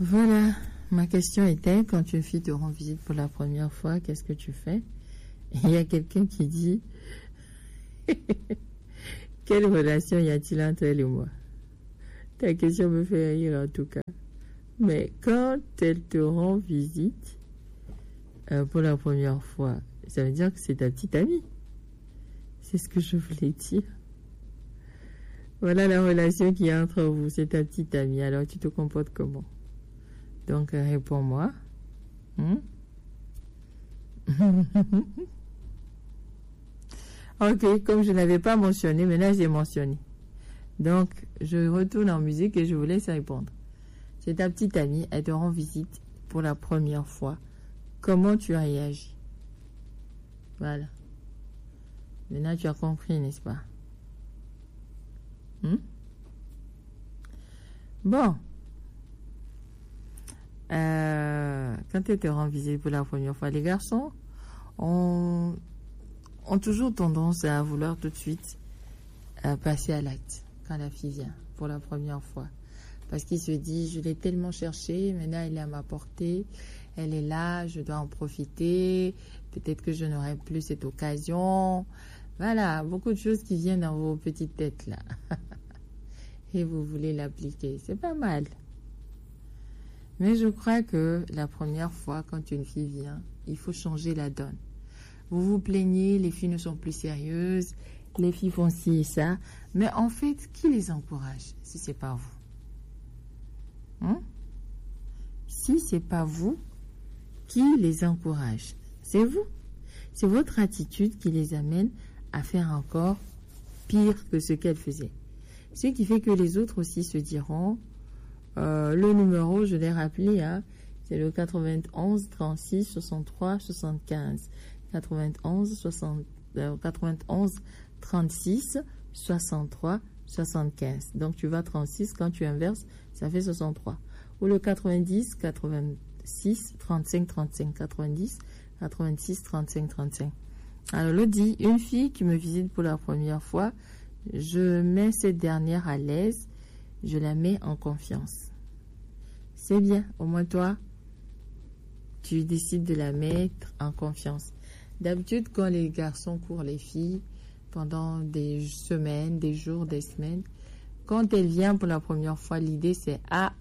Voilà, ma question était, quand une fille te rend visite pour la première fois, qu'est-ce que tu fais? Et il y a quelqu'un qui dit, quelle relation y a-t-il entre elle et moi? Ta question me fait rire en tout cas. Mais quand elle te rend visite pour la première fois, ça veut dire que c'est ta petite amie. C'est ce que je voulais dire. Voilà la relation qu'il y a entre vous, c'est ta petite amie. Alors tu te comportes comment? Donc réponds-moi. Ok, comme je n'avais pas mentionné, maintenant j'ai mentionné. Donc je retourne en musique et je vous laisse répondre. C'est ta petite amie, elle te rend visite pour la première fois. Comment tu as réagi? Voilà. Maintenant tu as compris, n'est-ce pas? Bon. Quand elle te rend visite pour la première fois, les garçons ont toujours tendance à vouloir tout de suite passer à l'acte quand la fille vient pour la première fois. Parce qu'il se dit, je l'ai tellement cherchée, maintenant elle est à ma portée, elle est là, je dois en profiter, peut-être que je n'aurai plus cette occasion. Voilà, beaucoup de choses qui viennent dans vos petites têtes là. Et vous voulez l'appliquer, c'est pas mal. Mais je crois que la première fois, quand une fille vient, il faut changer la donne. Vous vous plaignez, les filles ne sont plus sérieuses, les filles font ci et ça. Mais en fait, qui les encourage si c'est pas vous? Si c'est pas vous, qui les encourage? C'est vous. C'est votre attitude qui les amène à faire encore pire que ce qu'elles faisaient. Ce qui fait que les autres aussi se diront, le numéro, je l'ai rappelé, c'est le 91 36 63 75. 91 36 63 75. Donc tu vas 36, quand tu inverses, ça fait 63. Ou le 90 86 35 35. 90 86 35 35. Alors l'autre dit, une fille qui me visite pour la première fois, je mets cette dernière à l'aise, je la mets en confiance. C'est bien, au moins toi, tu décides de la mettre en confiance. D'habitude, quand les garçons courent les filles pendant des semaines, des jours, des semaines, quand elle vient pour la première fois, l'idée c'est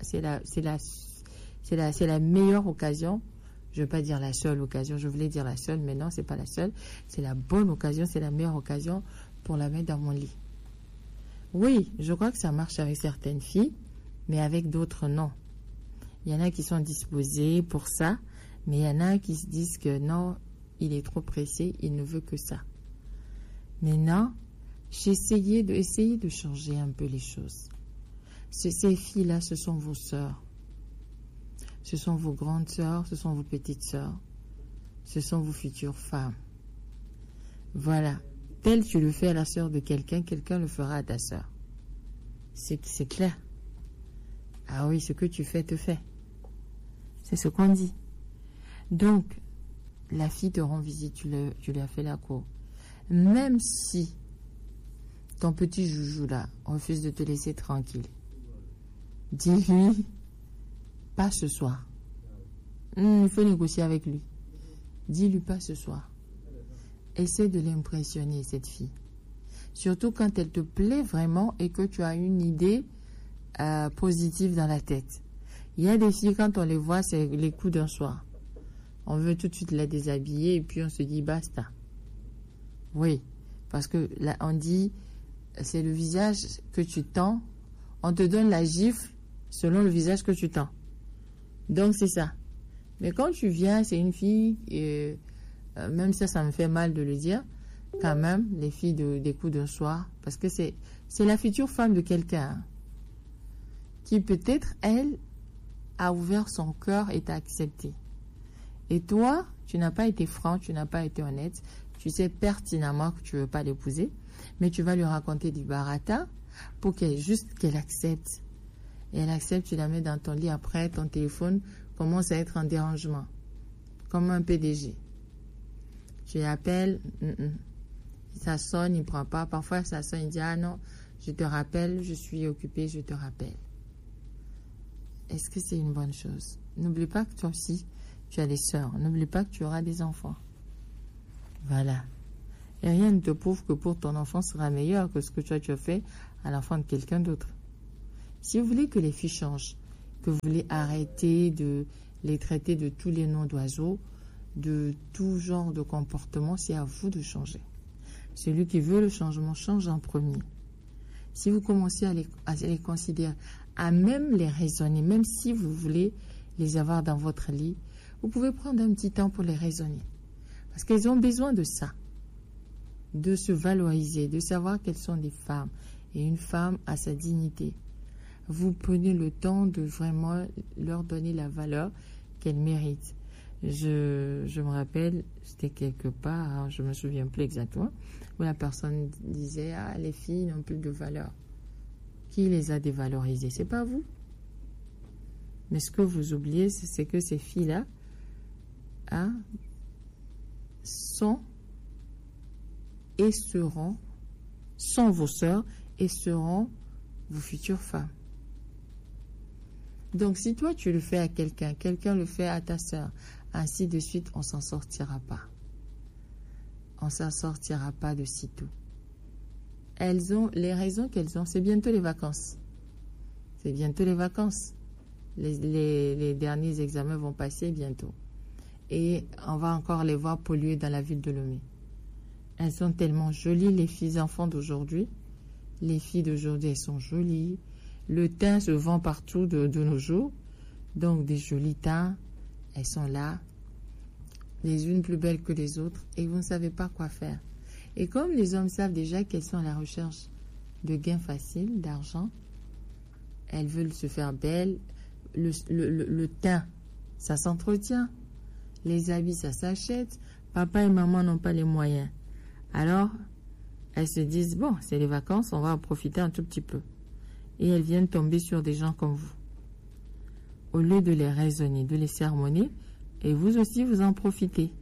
c'est la meilleure occasion. Je ne veux pas dire la seule occasion, je voulais dire la seule, mais non, c'est pas la seule. C'est la bonne occasion, c'est la meilleure occasion pour la mettre dans mon lit. Oui, je crois que ça marche avec certaines filles, mais avec d'autres non. Il y en a qui sont disposés pour ça, mais il y en a qui se disent que non, il est trop pressé, il ne veut que ça. Mais non, j'ai essayé de changer un peu les choses. Ces filles-là, ce sont vos sœurs. Ce sont vos grandes sœurs, ce sont vos petites sœurs. Ce sont vos futures femmes. Voilà. Tel tu le fais à la sœur de quelqu'un, quelqu'un le fera à ta sœur. C'est clair. Ah oui, ce que tu fais, te fait. C'est ce qu'on dit. Donc, la fille te rend visite, tu lui as fait la cour. Même si ton petit joujou là refuse de te laisser tranquille, dis-lui, pas ce soir. Il faut négocier avec lui. Dis-lui pas ce soir. Essaie de l'impressionner, cette fille. Surtout quand elle te plaît vraiment et que tu as une idée positive dans la tête. Il y a des filles, quand on les voit, c'est les coups d'un soir. On veut tout de suite la déshabiller et puis on se dit basta. Oui, parce que là, on dit, c'est le visage que tu tends. On te donne la gifle selon le visage que tu tends. Donc c'est ça. Mais quand tu viens, c'est une fille, même ça me fait mal de le dire, quand même, les filles des coups d'un soir, parce que c'est la future femme de quelqu'un qui peut-être, elle, a ouvert son cœur et t'a accepté. Et toi, tu n'as pas été franc, tu n'as pas été honnête, tu sais pertinemment que tu ne veux pas l'épouser, mais tu vas lui raconter du baratin pour qu'elle accepte. Et elle accepte, tu la mets dans ton lit, après ton téléphone commence à être en dérangement, comme un PDG. Tu l'appelles, ça sonne, il ne prend pas. Parfois, ça sonne, il dit, ah non, je te rappelle, je suis occupé, je te rappelle. est-ce que c'est une bonne chose? N'oublie pas que toi aussi, tu as des sœurs. N'oublie pas que tu auras des enfants. Voilà. Et rien ne te prouve que pour ton enfant sera meilleur que ce que toi tu as fait à l'enfant de quelqu'un d'autre. Si vous voulez que les filles changent, que vous voulez arrêter de les traiter de tous les noms d'oiseaux, de tout genre de comportement, c'est à vous de changer. Celui qui veut le changement change en premier. Si vous commencez à les considérer, à même les raisonner, même si vous voulez les avoir dans votre lit, vous pouvez prendre un petit temps pour les raisonner. Parce qu'elles ont besoin de ça, de se valoriser, de savoir qu'elles sont des femmes. Et une femme a sa dignité. Vous prenez le temps de vraiment leur donner la valeur qu'elles méritent. Je me rappelle, c'était quelque part, hein, je me souviens plus exactement, où la personne disait « Ah, les filles n'ont plus de valeur. » Qui les a dévalorisées? C'est pas vous. Mais ce que vous oubliez, c'est que ces filles-là sont et seront, sont vos sœurs et seront vos futures femmes. Donc, si toi, tu le fais à quelqu'un, quelqu'un le fait à ta sœur, ainsi de suite, on s'en sortira pas. On s'en sortira pas de sitôt. Elles ont les raisons qu'elles ont. C'est bientôt les vacances. C'est bientôt les vacances. Les derniers examens vont passer bientôt. Et on va encore les voir polluer dans la ville de Lomé. Elles sont tellement jolies, les filles enfants d'aujourd'hui. Les filles d'aujourd'hui, elles sont jolies. Le teint se vend partout de nos jours. Donc, des jolis teints, elles sont là, les unes plus belles que les autres, et vous ne savez pas quoi faire. Et comme les hommes savent déjà qu'elles sont à la recherche de gains faciles, d'argent, elles veulent se faire belles. Le teint, ça s'entretient. Les habits, ça s'achète. Papa et maman n'ont pas les moyens. Alors, elles se disent, bon, c'est les vacances, on va en profiter un tout petit peu. Et elles viennent tomber sur des gens comme vous. Au lieu de les raisonner, de les sermonner, et vous aussi, vous en profitez.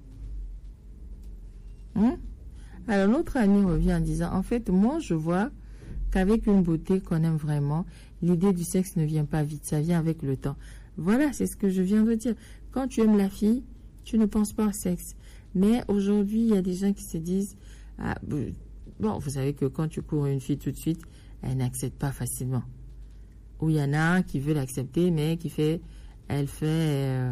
Alors, notre ami revient en disant, en fait, moi, je vois qu'avec une beauté qu'on aime vraiment, l'idée du sexe ne vient pas vite, ça vient avec le temps. Voilà, c'est ce que je viens de dire. Quand tu aimes la fille, tu ne penses pas au sexe. Mais aujourd'hui, il y a des gens qui se disent, ah, bon, vous savez que quand tu cours une fille tout de suite, elle n'accepte pas facilement. Ou il y en a un qui veut l'accepter, mais elle fait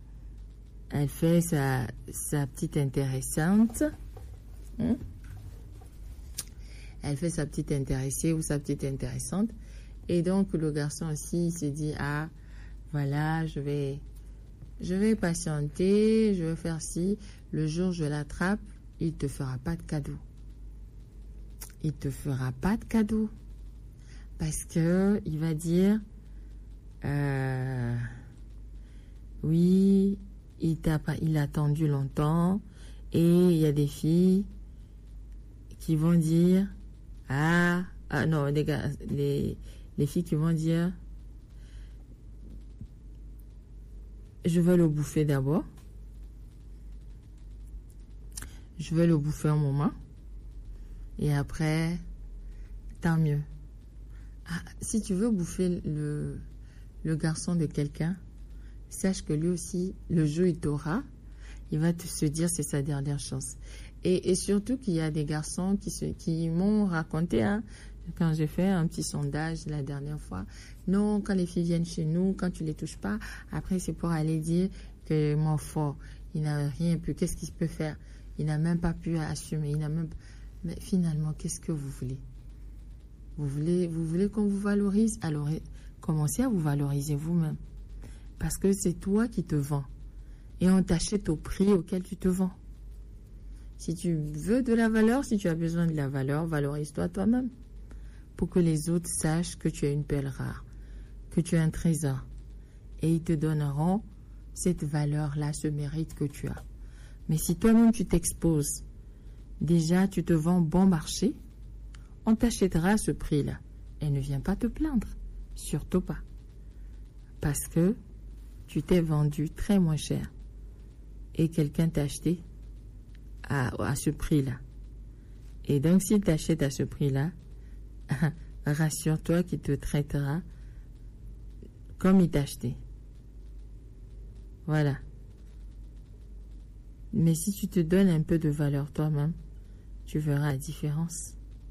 sa petite intéressante. Elle fait sa petite intéressée ou sa petite intéressante. Et donc, le garçon aussi, il se dit, ah, voilà, je vais patienter, je vais faire ci. Le jour où je l'attrape, il ne te fera pas de cadeau. Il ne te fera pas de cadeau. Parce que il va dire, oui, il a attendu longtemps. Et il y a des filles qui vont dire, non, les filles qui vont dire, je vais le bouffer d'abord. Je vais le bouffer un moment. Et après, tant mieux. Si tu veux bouffer le garçon de quelqu'un, sache que lui aussi, le jour il t'aura, il va se dire c'est sa dernière chance. Et surtout qu'il y a des garçons qui m'ont raconté, quand j'ai fait un petit sondage la dernière fois, non, quand les filles viennent chez nous, quand tu les touches pas, après c'est pour aller dire que mon fort, il n'a rien pu, qu'est-ce qu'il peut faire? Il n'a même pas pu assumer, mais finalement, qu'est-ce que vous voulez? Vous voulez qu'on vous valorise? Alors, commencez à vous valoriser vous-même. Parce que c'est toi qui te vends. Et on t'achète au prix auquel tu te vends. Si tu veux de la valeur, si tu as besoin de la valeur, valorise-toi toi-même. Pour que les autres sachent que tu es une perle rare, que tu es un trésor. Et ils te donneront cette valeur-là, ce mérite que tu as. Mais si toi-même tu t'exposes, déjà tu te vends bon marché, on t'achètera à ce prix-là. Et ne viens pas te plaindre. Surtout pas. Parce que tu t'es vendu très moins cher. Et quelqu'un t'a acheté à ce prix-là. Et donc, s'il t'achète à ce prix-là, rassure-toi qu'il te traitera comme il t'a acheté. Voilà. Mais si tu te donnes un peu de valeur toi-même, tu verras la différence.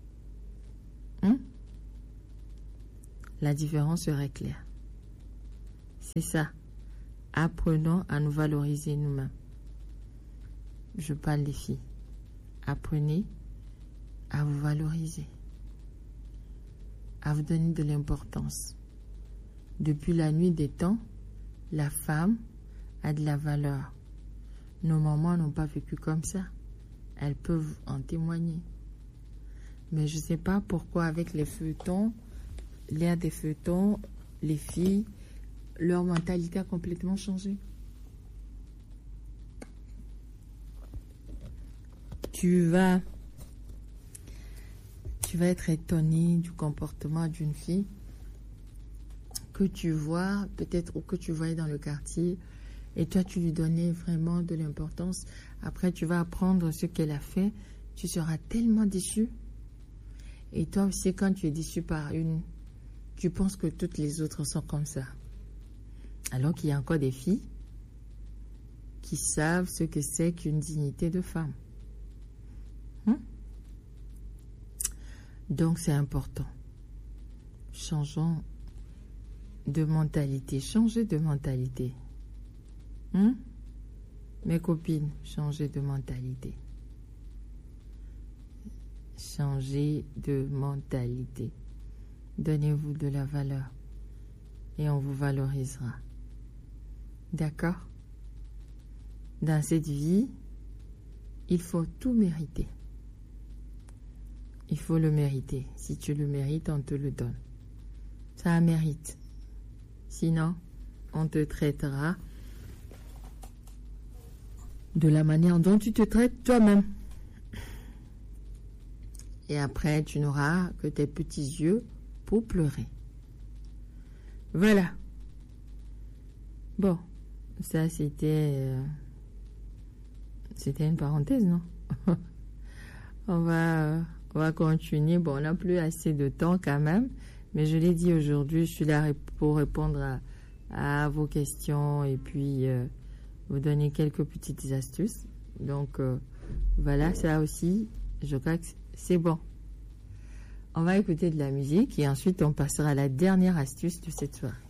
La différence serait claire. C'est ça. Apprenons à nous valoriser nous-mêmes. Je parle des filles. Apprenez à vous valoriser, à vous donner de l'importance. Depuis la nuit des temps, la femme a de la valeur. Nos mamans n'ont pas vécu comme ça. Elles peuvent en témoigner. Mais je ne sais pas pourquoi avec les feuilletons, l'ère des feuilletons, les filles, leur mentalité a complètement changé. Tu vas être étonné du comportement d'une fille que tu vois, peut-être, ou que tu voyais dans le quartier, et toi, tu lui donnais vraiment de l'importance. Après, tu vas apprendre ce qu'elle a fait, tu seras tellement déçu. Et toi aussi, quand tu es déçu par une, tu penses que toutes les autres sont comme ça. Alors qu'il y a encore des filles qui savent ce que c'est qu'une dignité de femme. Donc, c'est important. Changeons de mentalité. Changez de mentalité. Mes copines, changez de mentalité. Changez de mentalité. Donnez-vous de la valeur et on vous valorisera. D'accord? Dans cette vie, il faut tout mériter. Il faut le mériter. Si tu le mérites, on te le donne. Ça mérite. Sinon, on te traitera de la manière dont tu te traites toi-même. Et après, tu n'auras que tes petits yeux pour pleurer. Voilà. Bon, ça c'était une parenthèse, non? On va continuer. Bon, on n'a plus assez de temps quand même, mais je l'ai dit aujourd'hui, je suis là pour répondre à vos questions et puis vous donner quelques petites astuces. Donc voilà, ça aussi, je crois que c'est bon. On va écouter de la musique et ensuite on passera à la dernière astuce de cette soirée.